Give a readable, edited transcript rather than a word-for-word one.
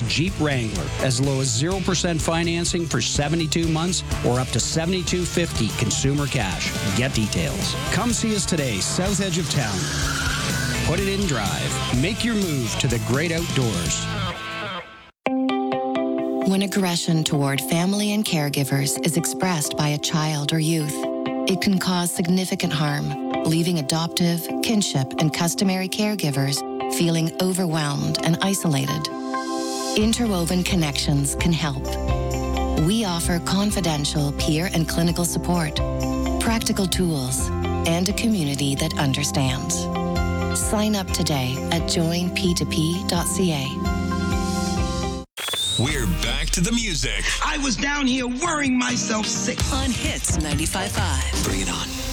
Jeep Wrangler, as low as 0% financing for 72 months or up to $7,250 consumer cash. Get details. Come see us today, south edge of town. Put it in drive. Make your move to the great outdoors. When aggression toward family and caregivers is expressed by a child or youth, it can cause significant harm, leaving adoptive, kinship, and customary caregivers feeling overwhelmed and isolated. Interwoven Connections can help. We offer confidential peer and clinical support, practical tools, and a community that understands. Sign up today at joinp2p.ca. We're back to the music. I was down here worrying myself sick. On Hits 95.5. Bring it on.